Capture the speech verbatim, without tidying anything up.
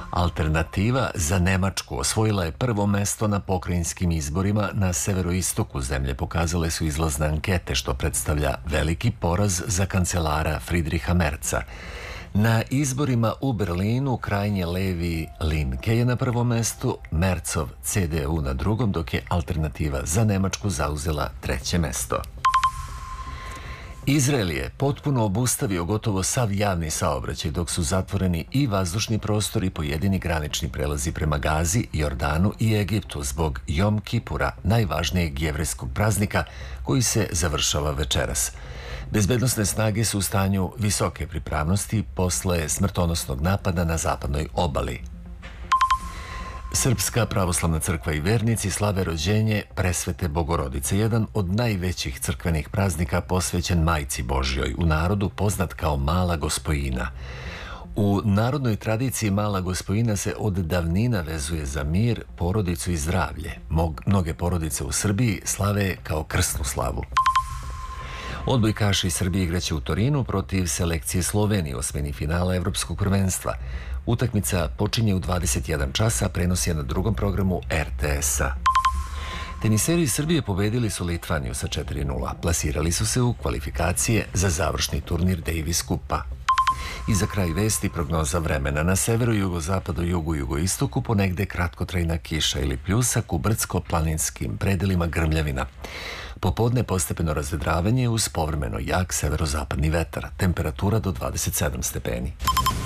Alternativa za Nemačku osvojila je prvo mesto na pokrajinskim izborima na severoistoku zemlje. Pokazale su izlazne ankete, što predstavlja veliki poraz za kancelara Friedricha Merza. Na izborima u Berlinu krajnje levi Linke je na prvom mestu, Merzov C D U na drugom, dok je Alternativa za Nemačku zauzela treće mesto. Izrael je potpuno obustavio gotovo sav javni saobraćaj, dok su zatvoreni i vazdušni prostori i pojedini granični prelazi prema Gazi, Jordanu i Egiptu zbog Jom Kipura, najvažnijeg jevrejskog praznika koji se završava večeras. Bezbednosne snage su u stanju visoke pripravnosti posle smrtonosnog napada na zapadnoj obali. Srpska pravoslavna crkva i vernici slave rođenje Presvete Bogorodice, jedan od najvećih crkvenih praznika posvećen Majci Božjoj, u narodu poznat kao Mala Gospojina. U narodnoj tradiciji Mala Gospojina se od davnina vezuje za mir, porodicu i zdravlje. Mnoge porodice u Srbiji slave kao krsnu slavu. Odbojkaši iz Srbije igraće u Torinu protiv selekcije Slovenije u osmini finala Evropskog prvenstva. Utakmica počinje u dvadeset jedan časa, prenos je na drugom programu R T S-a. Teniseri iz Srbije pobedili su Litvaniju sa četiri nula. Plasirali su se u kvalifikacije za završni turnir Davis Kupa. I za kraj vesti prognoza vremena. Na severu, jugozapadu, jugu i jugoistoku ponegde kratkotrajna kiša ili pljusak, u brdsko-planinskim predelima grmljavina. Popodne postepeno razvedravanje uz povremeno jak severozapadni vetar. Temperatura do dvadeset sedam stepeni.